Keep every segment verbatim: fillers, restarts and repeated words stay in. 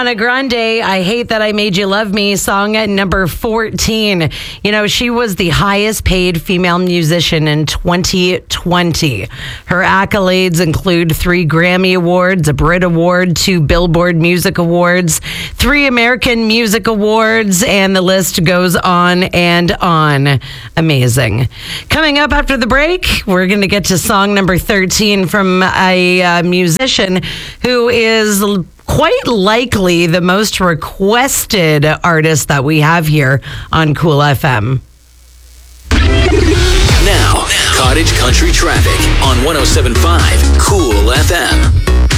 Ariana Grande, I Hate That I Made You Love Me, song at number fourteen. You know, she was the highest paid female musician in twenty twenty. Her accolades include three Grammy Awards, a Brit Award, two Billboard Music Awards, three American Music Awards, and the list goes on and on. Amazing. Coming up after the break, we're going to get to song number thirteen from a uh, musician who is quite likely the most requested artist that we have here on Cool F M. Now, Cottage Country Traffic on one oh seven point five Cool F M.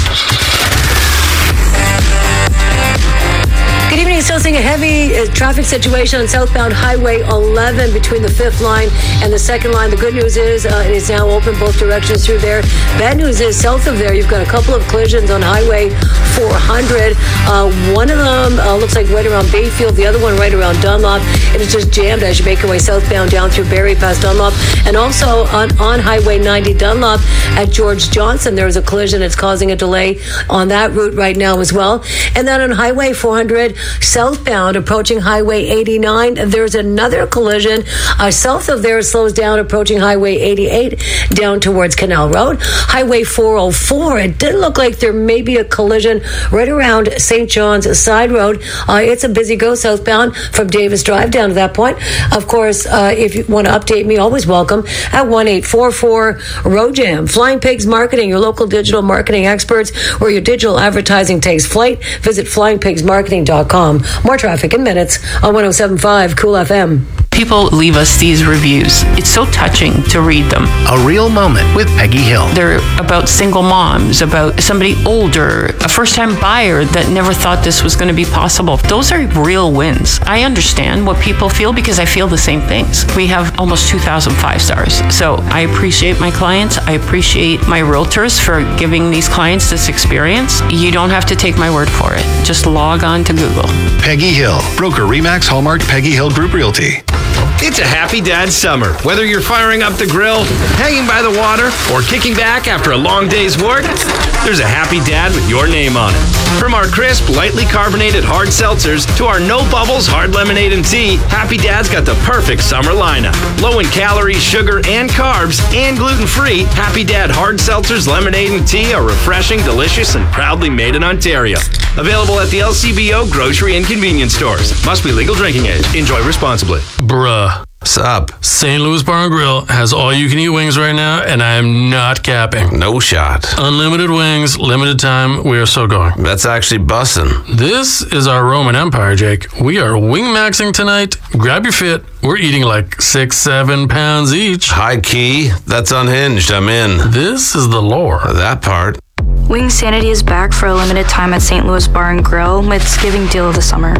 Good evening. Still seeing a heavy uh, traffic situation on southbound Highway eleven between the fifth line and the second line. The good news is uh, it is now open both directions through there. Bad news is south of there, you've got a couple of collisions on Highway four hundred. Uh, one of them uh, looks like right around Bayfield. The other one right around Dunlop. It is just jammed as you make your way southbound down through Barrie past Dunlop. And also on, on Highway ninety Dunlop at George Johnson, there was a collision. It's causing a delay on that route right now as well. And then on Highway four hundred, southbound approaching Highway eighty-nine, there's another collision. Uh, south of there, it slows down approaching Highway eighty-eight down towards Canal Road. Highway four oh four, it did look like there may be a collision right around Saint John's Side Road. Uh, it's a busy go southbound from Davis Drive down to that point. Of course, uh, if you want to update me, always welcome at one eight four four road jam. Flying Pigs Marketing, your local digital marketing experts where your digital advertising takes flight. Visit flying pigs marketing dot com. More traffic in minutes on one oh seven point five Cool F M. People leave us these reviews. It's so touching to read them. A real moment with Peggy Hill. They're about single moms, about somebody older, a first-time buyer that never thought this was going to be possible. Those are real wins. I understand what people feel because I feel the same things. We have almost two thousand five stars. So I appreciate my clients. I appreciate my realtors for giving these clients this experience. You don't have to take my word for it. Just log on to Google. Peggy Hill, broker Remax Hallmark Peggy Hill Group Realty. It's a happy dad summer. Whether you're firing up the grill, hanging by the water, or kicking back after a long day's work, there's a happy dad with your name on it. From our crisp, lightly carbonated hard seltzers to our no bubbles hard lemonade and tea, Happy Dad's got the perfect summer lineup. Low in calories, sugar, and carbs, and gluten-free, Happy Dad hard seltzers, lemonade, and tea are refreshing, delicious, and proudly made in Ontario. Available at the L C B O grocery and convenience stores. Must be legal drinking age. Enjoy responsibly. Bruh. What's up? Saint Louis Bar and Grill has all-you-can-eat wings right now, and I am not capping. No shot. Unlimited wings, limited time. We are so going. That's actually bussin'. This is our Roman Empire, Jake. We are wing-maxing tonight. Grab your fit. We're eating like six, seven pounds each. High key. That's unhinged. I'm in. This is the lore. That part. Wing Sanity is back for a limited time at Saint Louis Bar and Grill. It's giving deal of the summer.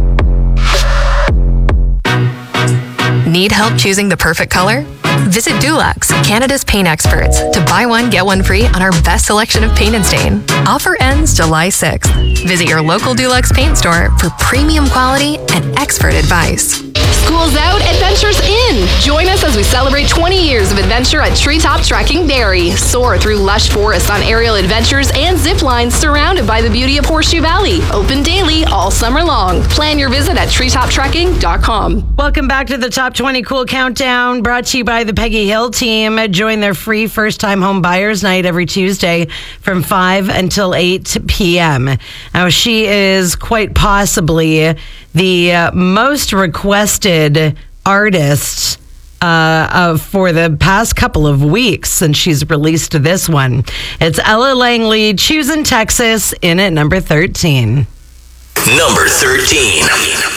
Need help choosing the perfect color? Visit Dulux, Canada's paint experts, to buy one, get one free on our best selection of paint and stain. Offer ends July sixth. Visit your local Dulux paint store for premium quality and expert advice. School's out, adventure's in. Join us as we celebrate twenty years of adventure at Treetop Trekking Barrie. Soar through lush forests on aerial adventures and zip lines surrounded by the beauty of Horseshoe Valley. Open daily all summer long. Plan your visit at treetop trekking dot com. Welcome back to the Top twenty Cool Countdown, brought to you by the Peggy Hill team. Join their free first-time home buyers night every Tuesday from five until eight p.m. Now, she is quite possibly the uh, most requested artist uh, uh, for the past couple of weeks since she's released this one. It's Ella Langley, Choosing Texas, in at number thirteen. Number thirteen.